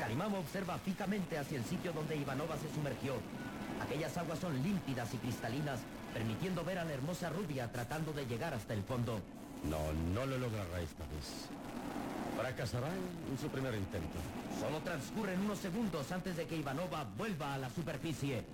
Karimán observa fijamente hacia el sitio donde Ivanova se sumergió. Aquellas aguas son límpidas y cristalinas, permitiendo ver a la hermosa rubia tratando de llegar hasta el fondo. No lo logrará esta vez. Fracasará en su primer intento. Solo transcurren unos segundos antes de que Ivanova vuelva a la superficie.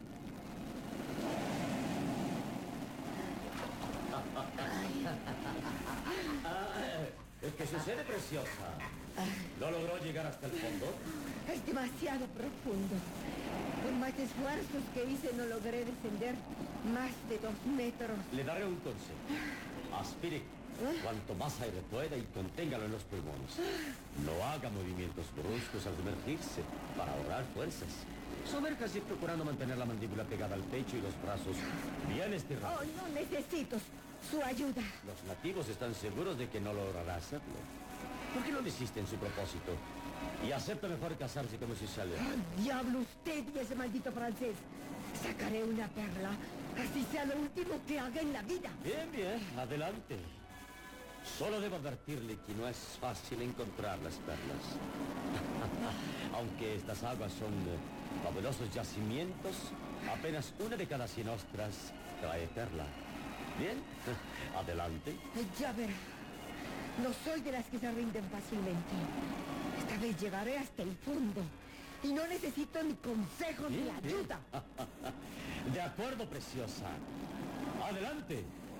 ¿Qué sucede, preciosa? ¿No logró llegar hasta el fondo? Es demasiado profundo. Por más esfuerzos que hice, no logré descender más de 2 metros. Le daré un consejo. Aspire cuanto más aire pueda y conténgalo en los pulmones. No haga movimientos bruscos al sumergirse para ahorrar fuerzas. Sumérjase procurando mantener la mandíbula pegada al pecho y los brazos bien estirados. Oh, no necesito su ayuda. Los nativos están seguros de que no logrará hacerlo. ¿Por qué no desiste en su propósito? Y acepta mejor casarse con su sale. Oh, diablo, usted y ese maldito francés. Sacaré una perla, así sea lo último que haga en la vida. Bien, adelante. Solo debo advertirle que no es fácil encontrar las perlas. Aunque estas aguas son fabulosos yacimientos, apenas una de cada 100 ostras trae perla. Bien, adelante. Ya verá. No soy de las que se rinden fácilmente. Esta vez llegaré hasta el fondo. Y no necesito ni consejos ni ayuda. De acuerdo, preciosa. Adelante.